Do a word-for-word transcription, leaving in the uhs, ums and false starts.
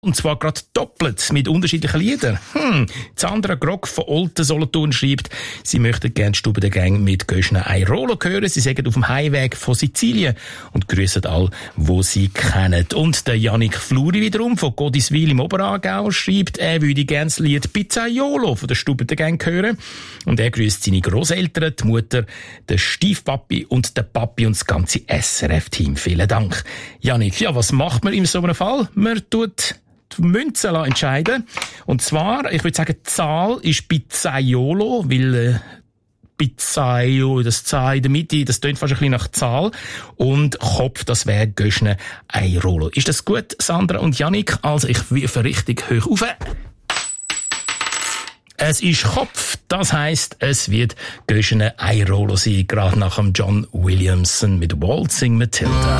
Und zwar gerade doppelt, mit unterschiedlichen Liedern. Hm. Sandra Grock von Olten Solothurn schreibt, sie möchten gerne Stube der Gang mit Göschner Airolo hören. Sie sagen auf dem Heimweg von Sizilien und grüßen all, wo sie kennen. Und der Jannik Fluri wiederum von Godiswil im Oberaargau schreibt, er würde gerne das Lied Pizzaiolo von der Stube der Gang hören. Und er grüßt seine Grosseltern, die Mutter, den Stiefpapi und den Papi und das ganze S R F-Team. Vielen Dank. Jannik, ja, was macht man in so einem Fall? Man tut die Münze entscheiden. Und zwar, ich würde sagen, die Zahl ist Pizzaiolo, weil äh, Pizzaio, das Zahl in der Mitte, das tönt fast ein bisschen nach Zahl. Und Kopf, das wäre Göschner Airolo. Ist das gut, Sandra und Jannik? Also ich wirfe richtig hoch auf. Es ist Kopf, das heisst, es wird Göschner Airolo sein, gerade nach dem John Williamson mit Waltzing Matilda.